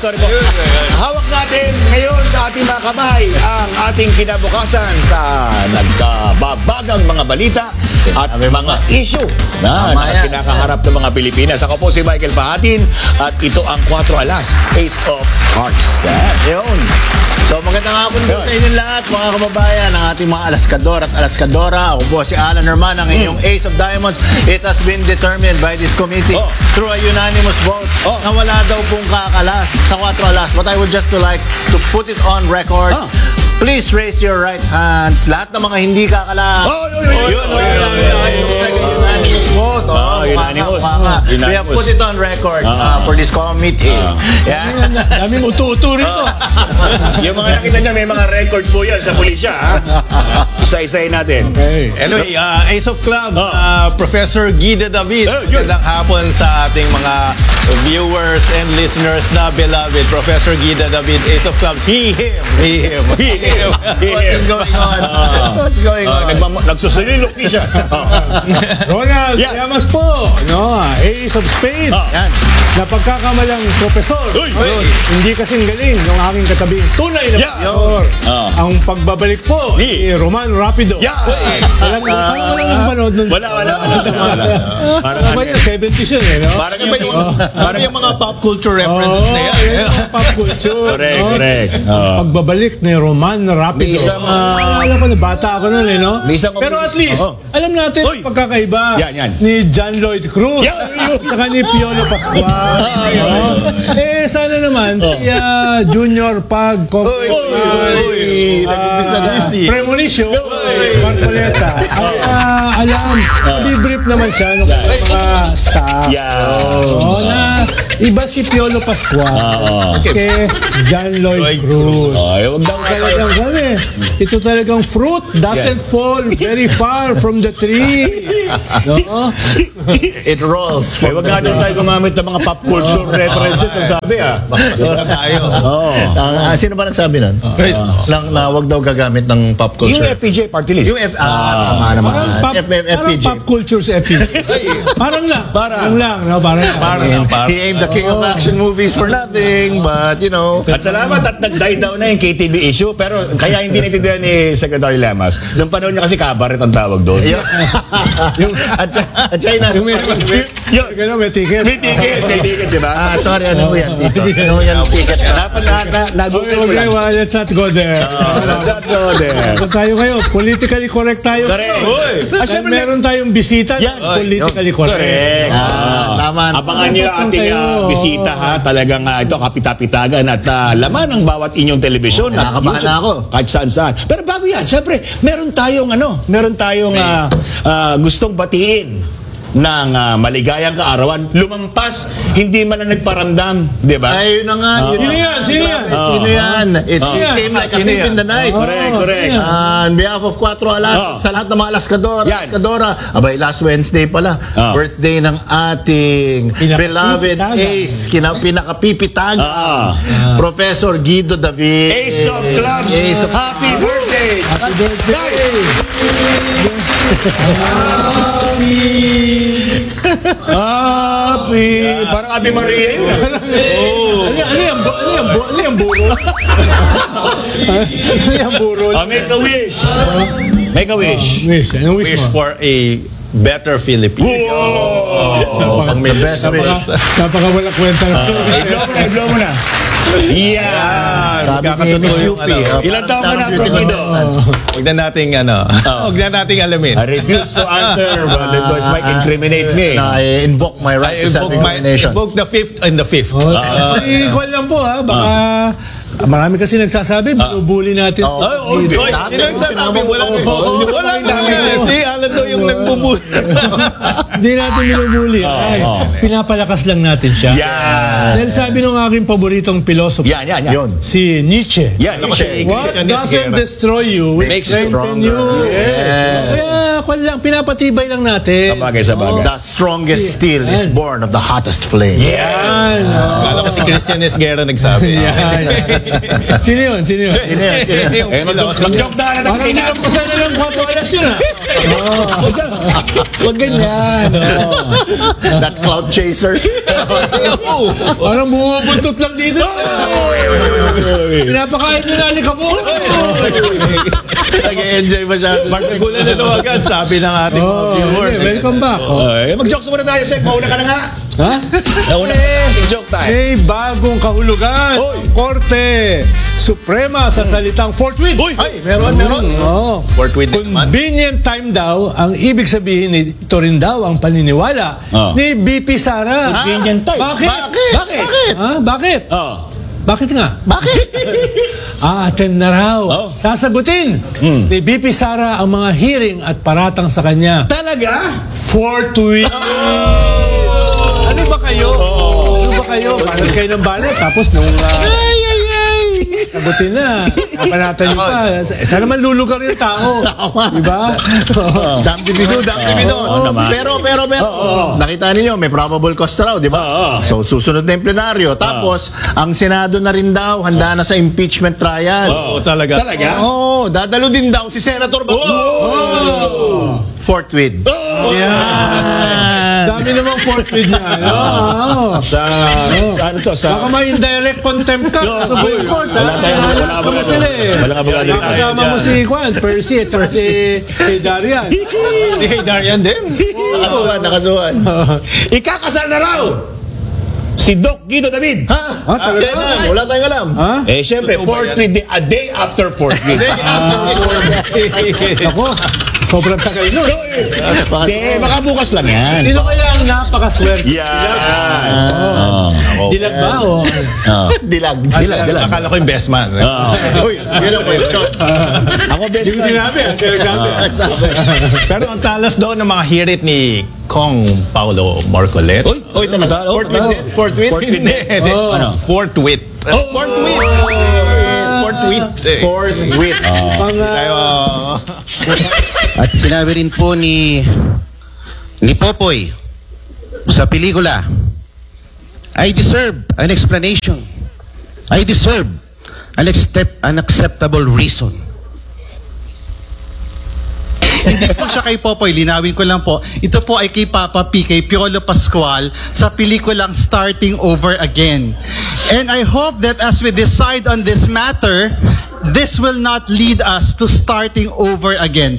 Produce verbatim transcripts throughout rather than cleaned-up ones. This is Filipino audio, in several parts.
sorry po. Hawak natin ngayon sa ating mga kamay ang ating kinabukasan sa nagkababagang mga balita at mga issue na, na kinakaharap ng mga Pilipinas. Ako po si Michael Pahatin at ito ang Cuatro Alas, Ace of Hearts. Yan, yun. So magandang hapon po sa inyo lahat, mga kababayan, ang ating mga Alaskador at Alaskadora. Ako po si Alan Herman, ang inyong Ace of Diamonds. It has been determined by this committee oh. through a unanimous vote oh. na wala daw pong kakalas sa Cuatro Alas. But I would just to like to put it on record. Oh. Please raise your right hands. Lahat ng mga hindi kakalas. Oh, yun, yun, yun. Unanimous vote. Oh, unanimous. We have put it on record uh, for this committee. Yeah. Dami mo utu-utu rito. Yung mga nakita niya, may mga record po yan sa pulisya. Isa-isayin natin. Okay. Anyway, uh, Ace of Clubs, oh. uh, Professor Guida David. Oh, magandang hapon sa ating mga viewers and listeners na beloved. Professor Guida David, Ace of Clubs. He, him, he, him. He, him. What is going on? Uh, What's going uh, on? Nagmam- nagsusulilok niya siya. Ronald Yeah. Llamas po, no? Ace of Spades. Oh. Yan. Napagkakamalang profesor. Uy! Ayun, hindi kasing galing ng aking katabing tunay na Yeah. profesor. Oh. Ang pagbabalik po Ni. ni Roman Rapido. Yeah. Alam mo, parang walang mapanood nun. Wala, wala, wala. wala. Parang Ano ba ano yun? seventies yun eh, no? Parang Ano ba yung, yung... ano yung mga pop culture references Oo, na yan? yun yung pop culture. Correct, no? correct. Oo. Pagbabalik ni Roman Rapido. May isang, ah, alam ko na, bata ako nun eh, no? May isang Pero at least, Oo. alam natin Uy. ang pagkakaiba Yan, yan. ni John Lloyd Cruz. Yan, yun. At saka ni Piolo Pascual. yan, no? Eh, sana naman si ah, Junior Pag Kong Uy, nag-umpisa na. Premonition Marcoleta ay ah, alam, librief naman siya ng mga staff. Yeah. Oo, na iba si Piolo Pascual Oo. kay John Lloyd Lloyd Cruz. Ay, wag daw kayo. Talagang kami. Ito talagang fruit doesn't fall very far from the tree. No? It rolls. Ay, wag nga daw tayo gumamit ng mga pop culture references. Ang sabi ah. Masaya tayo. Oo. Ah, sino ba nagsabi nun? Lang na wag daw gagamit ng pop Yung culture. F P J party list. Yung F... Ah, tama naman. Parang pop, F- F- parang F P J. pop culture sa F P J. Parang lang. Parang. Parang lang. No? Parang lang. Parang lang, parang. He ain't the king of action movies for nothing, but you know. At salamat at nag-die down na yung K T V issue pero kaya hindi naintindihan ni Secretary Llamas. Nung panahon niya kasi cabaret ang tawag doon. Yung, at, at China, Yung may, Yun. Gano'n, may ticket. May ticket, may ticket, di ba? ah, sorry, ano mo yan dito? Ano mo yan ticket? Dapat na, na, na-google Okay, mo okay, lang. well, let's not go there. Oh, let's not go there. Kung tayo kayo, politically correct tayo. Correct. Ah, Dahil syempre, meron tayong bisita Yan. na politically correct. correct. Ah, tama. Abangan niyo ang ating Kayo. ah, bisita ha. Talagang ah, ito kapitapitagan at ah, laman ng bawat inyong telebisyon. at Nakakabahan YouTube, na ako. Kahit saan saan. Pero bago yan, syempre, meron tayong ano, meron tayong ah, ah, gustong batiin ng ah, maligayang kaarawan. Lumampas, hindi man na nagparamdam, di ba? Ay, yun na nga. Yun Sino na yan? nga. Sino yan? Grabe, Sino yan? It Oh. came like a Sino thief yan? in the night. Correct, correct. yeah. Ah, on behalf of Cuatro Alas, Oh. sa lahat ng mga Alaskador, Yan. Alaskadora, abay, last Wednesday pala, Oh. birthday ng ating Pinaka- beloved Pipitaga. Ace, kina, pinakapipitaga, Ah. Professor Guido David. Ace of Clubs, Ace of happy birthday! Happy birthday! Happy! Parang Ave Maria yun. ah. Ano yan? Ano yan? Bu- Ano yan? Bu- Ano yan? Buro? Ano yan? Buro? Ah, make a wish. Make a wish. Wish. Anong wish Wish mo? for a better Philippines. Whoa! The best wish. Napaka, napaka wala kwenta na. I-blow mo na, i-blow mo na. Yeah! Sabi ni Magkakatotoo Miss yung U P. ano. ah, Ilan taon ka na, parang Prof. Guido? Huwag na nating ano. Huwag na nating alamin. I refuse to answer, but it was might incriminate me. Na I invoke my right I to invoke my self-incrimination. invoke the fifth and the fifth. Ay, ikuan lang po ha. Baka marami kasi nagsasabi, binubuli natin. Oh. Ay, oh, hindi. Oy, sino yung sabi? Wala wala namin. Si Alan daw yung nagbubuli. Hindi natin binubuli. Ay, oh. pinapalakas lang natin siya. Yan! Dahil sabi ng aking paboritong philosopher, Yan, yan, yan. Yun. si Nietzsche. Yan, Ano kasi, What Christian doesn't Guerra. destroy you Makes makes strengthen you. Yes. Kaya, kwan lang, pinapatibay lang natin. Sabagay, sabagay. The strongest steel is born of the hottest flame. Yan. Ah. oh. Kala ko si Christian Esguerra nagsabi. Yan. Sino yun? Sino yun? Sino yun? Sino yun? Eh, mag- mag-joke na natin Parang kasi hindi na. lang pasala ng kwatro alas yun ah. Huwag ganyan. Oh. That cloud chaser. Parang bumubuntot lang dito. Pinapakain nyo na alikabok. Nag-enjoy masyado. Partikulan na daw agad, sabi ng ating mga Oh, viewers. okay, welcome back. Oh. Eh, mag-jokes muna tayo, Sek. Mauna ka na nga. Ha? Nauna ka na ating joke time. May bagong kahulugan. Oy. Korte Suprema sa salitang forthwith. Uy! Ay, meron, meron. Oh. Forthwith naman. Convenient time daw, ang ibig sabihin ito rin daw ang paniniwala Oh. ni B P Sara. Convenient time. Bakit? Bakit? Bakit? Ha? Bakit? Oh. Bakit nga? Bakit? Aaten na raw. Oh. Sasagutin ni B P Sara ang mga hearing at paratang sa kanya. Talaga? Forthwith. Ano ba kayo? Ano ba kayo? Parang kayo ng balet. Tapos nung uh, sagutin na. Kapanatan niyo pa. Sana naman lulugar yung tao. Diba? Dam dibido, dam dibido. Oo naman. Pero, pero, pero, nakita ninyo, may probable cause raw, di ba? Oo. So, susunod na yung plenaryo. Tapos, ang Senado na rin daw, handa na sa impeachment trial. Oo, talaga. Talaga? Oo, dadalo din daw si Senator Bato. Oh. Forthwith. Yan. Dami namang forthwith niya. Oo. Sa, sa ano to? Sa... Baka may indirect contempt ka sa Supreme Court. Wala tayong- wala Wala abogado. sila eh. Walang abogado tayo. Kasama mo si Juan, Percy, at saka si, si Darian. Si Darian din. Nakasuhan, nakasuhan. Ikakasal na raw! Si Doc Guido David. Ha? Ah, talaga? Yan na, wala tayong alam. Ha? Eh, syempre, forthwith, day- a day after forthwith. Ako, sobrang tagal nun. Hindi, baka bukas lang yan. Sino kaya ang napakaswerte? Yan. Oh. Dilag ba o? Oh. Dilag. Dilag, dilag. Akala ko yung best man. Oh. Uy, yun ang question. Ako best Hindi ko friend. sinabi. ah. Pero sabi. Pero ang talas daw ng mga hirit ni Kong Paulo Marcolet. Uy, uy, talaga. Oh, Forthwith? Forthwith? Forthwith. Hindi, hindi. Oh. Ano? Forthwith. Oh. Forthwith. Forthwith. eh. Forthwith. Mga Tayo, uh, At sinabi rin po ni ni Popoy sa pelikula, I deserve an explanation. I deserve an, accept, an acceptable reason. Hindi po siya kay Popoy, linawin ko lang po. Ito po ay kay Papa P, kay Piolo Pascual sa pelikulang Starting Over Again. And I hope that as we decide on this matter, this will not lead us to starting over again.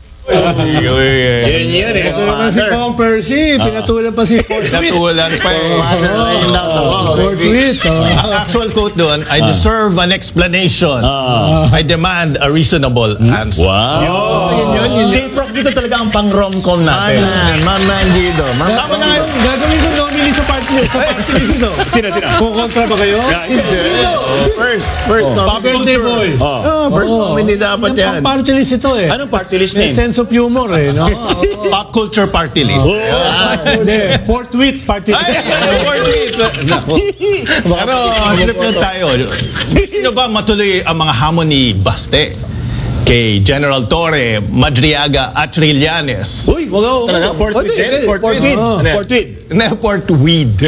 Yun yun eh. ito naman si Kong Percy. Pinatulan pa si Forthwith. natulan pa eh. Forthwith. oh. Ang actual quote doon, I deserve an explanation. I demand a reasonable answer. Wow. Yun, yun, yun. Si Prof dito talaga ang pang-rom-com natin. Maman, maman dito. Tama na nga. Gagawin ko nominee sa party list. Sa party list ito. Sino, sino? Kung kontra ba kayo? First, first Pop Birthday culture. boy. Oh. Oh, first Oo. nominee dapat yan. Ang party list ito eh. Anong party list May name? sense of humor eh. No? Pop culture party list. Hindi. Forthwith party Ay, list. forthwith. Pero, trip na tayo. Gusto nyo ba matuloy ang mga hamon ni Baste? Kay General Torre, Madriaga at Trillanes. Uy, wag ako. Talaga? Forthwith Pwede, din? pwede. Forthwith? Forthwith. Oh. Forthwith. Na Forthwith.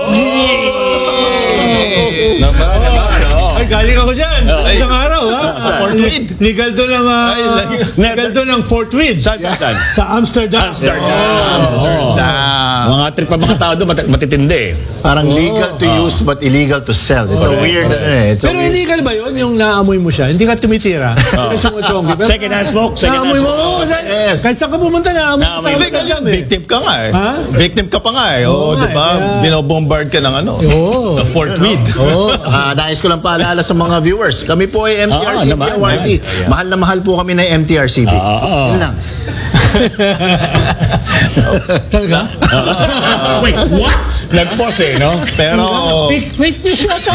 Naman, naman, oh. Ay, galing ako dyan. Isang araw, ha? Sa Forthwith. Legal doon ang, uh, Ay, like- legal doon ang Forthwith. Saan, saan, saan? Sa Amsterdam. Oh. Na, Mga trip pa mga tao doon, mat- matitindi. Parang legal to use but illegal to sell. It's a weird, eh. It's a Pero weird. illegal ba yun? Yung naamoy mo siya? Hindi ka tumitira. Hindi ka chongi-chongi. Pero Second hand smoke, second hand naamoy mo. smoke. oo, sa- Yes. Kahit saan ka pumunta, naamoy mo Naamoy sa mo. legal yan. Amsterdam eh. Victim ka nga eh. Ha? Victim ka pa nga eh. Oo, Oo di nga ba? eh, kaya- Binobombard ka ng ano. Oo. The Forthwith. Oo. Ah, nais ko lang paalala sa mga viewers. Kami po ay M T R C B Ah, naman, Awardee. naman. Mahal na mahal po kami ng M T R C B. Ah. Yun lang. Talaga? Wait, what? Nag-pause eh, no? Pero, Fake, fake news yata.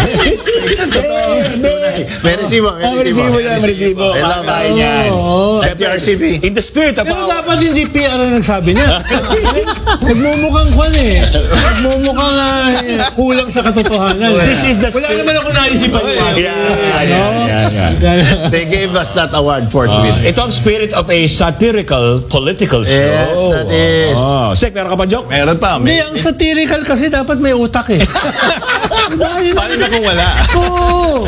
May resibo, may Oh, resibo. resibo yan, resibo. Kailangan. Pantayin yan. Oo. M T R C B. In the spirit of Pero our... dapat hindi P R ang nagsabi niya. Nagmumukhang kwan eh. Nagmumukhang uh, kulang sa katotohanan. This is the Wala spirit- naman ako naisipan niya. Yan, yan, yan, yan. They gave us that award forthwith. Ito ang spirit of a satirical political show. Yes, that is. Oh. Sek, meron ka pa joke? meron pa. Hindi, May, ang satirical kasi dapat may utak eh. Paano na kung wala? Oo.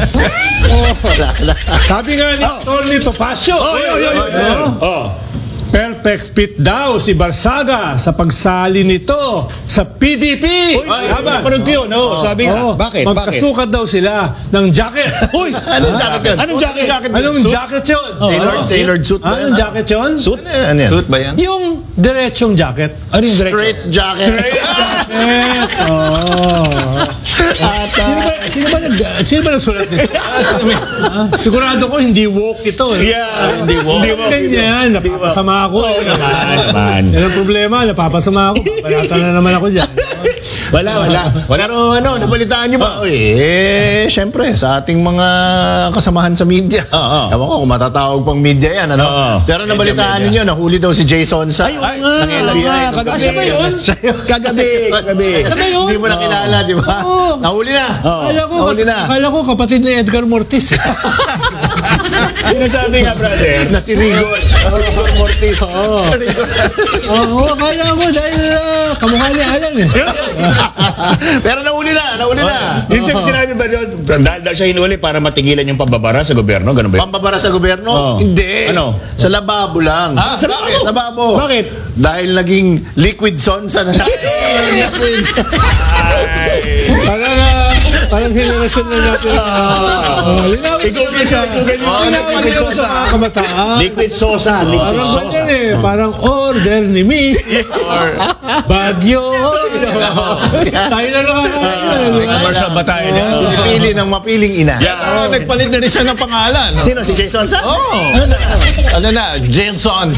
Sabi nga ni Tony Topacio. Oh, yo, yo, yo, yo. Oh. Perfect fit daw si Barsaga sa pagsali nito sa P D P. Uy, napanood ko yun. Oh, sabi nga. Oo. Bakit? Bakit? Magkasukat daw sila ng jacket. Uy! Anong jacket yun? Anong jacket? Anong Suit? jacket yun? Tailored, ano? tailored suit ba Anong yan? jacket yun? Suit? Ano yan? Suit ba yan? Yung diretsong jacket. Ano yung direct? Straight jacket. Jacket. Oh. At, sino, ba, sino, ba nag, sino ba nagsulat nito? Ah, sigurado ko hindi woke ito. Eh. Yeah, hindi mo. Hindi mo. Ganyan, napapasama ako. Oo naman, naman. Yan ang problema, napapasama ako. Paparata na naman ako dyan. Wala, wala. Wala. Pero ano, nabalitaan nyo ba? Eh, syempre, sa ating mga kasamahan sa media. Oo. Ewan ko kung matatawag pang media yan, ano? Oo. Pero nabalitaan ninyo, nahuli daw si Jason sa... Ay, oo nga. ng L B I. Oo nga, kagabi. Siya ba yun? Kagabi, kagabi. Ano yun? Hindi mo na kilala, di ba? Oo. Nahuli na. Akala ko, Nahuli na. akala ko kapatid ni Edgar Mortis. Sinasabi nga, brother. Na si Rigor. Na si Rigor Mortis. Oo. Oo, akala ko dahil uh, kamukha ni Alan eh. Pero nahuli na, nahuli na. Yung sin- sinabi ba doon, dahil daw siya hinuli para matigilan yung pambabara sa gobyerno? Ganun ba yun? Pambabara sa gobyerno? Oo. Hindi. Ano? Sa lababo lang. Ah, sa lababo? Sa lababo. Bakit? Dahil naging liquid sonsa na siya. Liquid. Parang, uh, parang henerasyon na natin. Oh, linawin ko na siya. Linawin liquid ko sa sosa. mga kabataan. Liquid sosa, liquid Parang sosa. ganyan eh. Parang order ni Miss. Bagyo. Tayo na nakakain. May commercial ba tayo niya? Pinipili ng mapiling ina. Ah, nagpalit na rin siya ng pangalan. Sino? Si Jason Sa? Oh. Ano na? Jailson.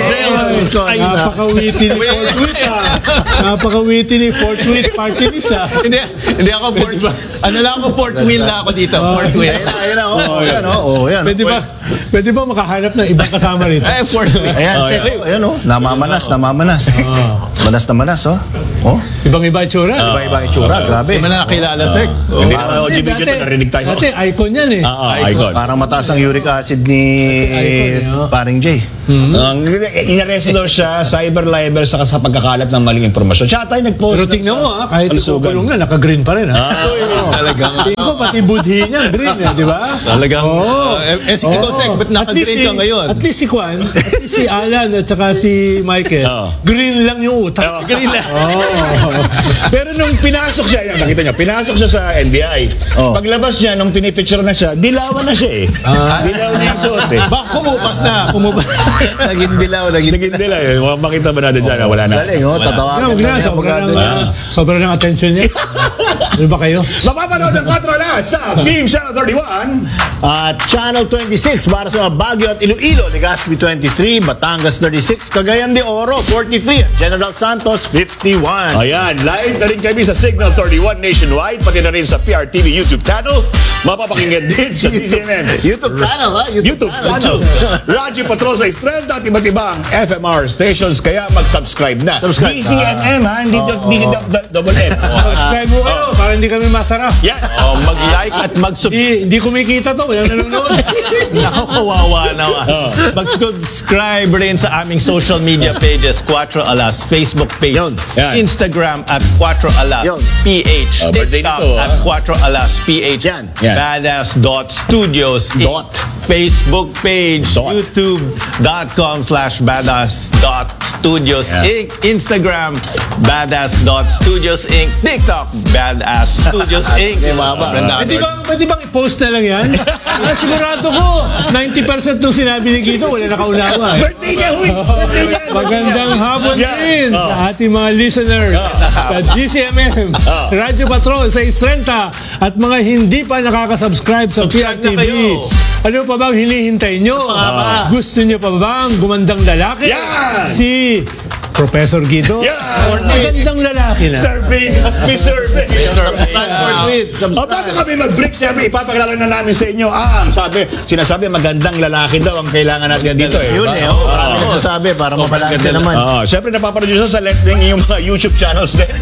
Jason. Ay, napaka-witty ni Fort Wit ah. Napaka-witty ni Fort Wit party list ah. Hindi, hindi ako fourth. Ano lang ako, fourth wheel na ako dito. Fourth wheel. Ayun na, ayun na. Oh, yan, oh. Oh, yan. Pwede ba, pwede ba makahanap ng ibang kasama rito? Eh, fourth wheel. Ayan, Oh, set. Oh, ayan, oh. Namamanas, namamanas. Manas na manas, oh. Oh, Ibang-iba itsura. iba-iba itsura, grabe. Hindi mo na nakilala, Sek. Hindi naman ako G B dito, narinig tayo. Dati, icon yan eh. Ah, ah, icon. Parang mataas ang uric acid ni Icon, oh. paring Jay. Ang inaresto daw siya, cyber libel sa sa pagkakalat ng maling impormasyon. Siya tayo nag-post. Pero tingnan mo ah, kahit Kalusugan. kulong na, naka-green pa rin ah. Talagang. Tingnan ko, pati budhi niya, green eh, di ba? Talagang. Oo. Eh, eh, sige Oo. ko, Sek, ba't At least naka-green si- ka ngayon? At least si Kwan, at least si Alan at saka si Michael, Oo. green lang yung utak. Oo, green lang. Oh. Pero nung pinasok siya, yan, nakita niyo, pinasok siya sa N B I. Oh. Paglabas niya, nung pinipicture na siya, dilawan na siya eh. Dilaw na yung suot eh. Ba, kumupas na. Kumupas. Naging dilaw, naging Naging dilaw eh. Makita ba natin dyan? Wala na. Galing, oh, tatawagan. Huwag na, niya, sobra abogado ng, niya. sobra ng attention niya. Ano ba kayo? Mapapanood ang Patro Alas sa Beam Channel thirty-one. At Channel twenty-six para sa Baguio at Iloilo, Legazpi twenty-three, Batangas thirty-six, Cagayan de Oro forty-three, at General Santos fifty-one. Ayan, live na rin kami sa Signal thirty-one nationwide, pati na rin sa P R T V YouTube channel. Mapapakinggan din sa D C M M. YouTube channel, ha? YouTube channel. Radyo Patrol sa Estrella at iba't ibang F M R stations. Kaya mag-subscribe na. Subscribe. D C M M ha, hindi do- D C double M. Subscribe mo kayo para hindi kami masarap. Yan. Oh, mag-like at mag-subscribe. Hindi, hindi kumikita to, walang nanonood. Nako, kawawa naman. Mag-subscribe rin sa aming social media pages, Quattro Alas, Facebook page, Yun. Yan. Instagram at Quattro Alas, Yun. P H, Oh, birthday TikTok nito, at ah. Quattro Alas, P H, Yan. Yan. Badass dot Studios, Dot. Facebook page, Dot. YouTube.com slash Badass dot Studios, Yeah. Inc, Instagram, Badass dot Studios, Inc, TikTok, Badass Studios, Inc. Okay, baba. Pwede bang, pwede bang i-post na lang yan? Ah, sigurado ko, ninety percent ng sinabi ni Kito, wala nakaunawa eh. Birthday niya, huy! Birthday niya! Magandang hapon Yeah. din Oh. sa ating mga listeners sa D C M M, Radyo Patrol sa Istrenta at mga hindi pa nakakasubscribe sa P R T V. Subscribe na kayo. Ano pa bang hinihintay nyo? Gusto nyo pa bang gumandang lalaki? Yan! Si Professor Guido? Yan! Magandang lalaki na. Survey! May survey! Subscribe for tweet. O bago kami mag-break, sabi, ipapakilala na namin sa inyo. Ah, sabi, sinasabi magandang lalaki daw ang kailangan natin dito eh. Yun eh, oh. Marami nagsasabi para mabalanse naman. Oo, syempre napapanood nyo sa left wing yung mga YouTube channels din.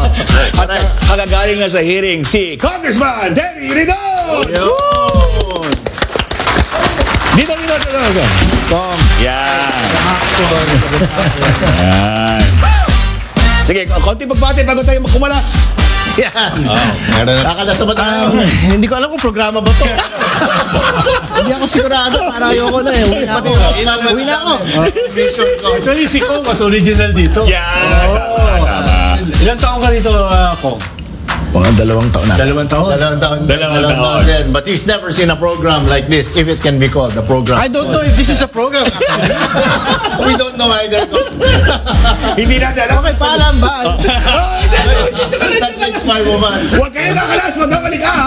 At kagagaling na sa hearing si Congressman Terry Ridon! Dito, dito, dito, dito. Kong. Yan. Yan. Sige, konti pagbati bago tayo kumalas. Yan. Meron na. Kakalasa ba tayo? Hindi ko alam kung programa ba to. Hindi ako sigurado. Para ayoko na eh. Uwi na ako. Uwi na ako. Actually, si Kong mas original dito. Yan. Tama. Ilang taong ka dito, uh, Kong? Mga dalawang taon na. Dalawang taon? Dalawang taon. Dalawang taon. din. But he's never seen a program like this, if it can be called a program. I don't know if this is a program. We don't know either. Hindi natin alam. Okay, paalam ba? That makes five of us. Huwag kayo nakalas, magbabalik ka ha.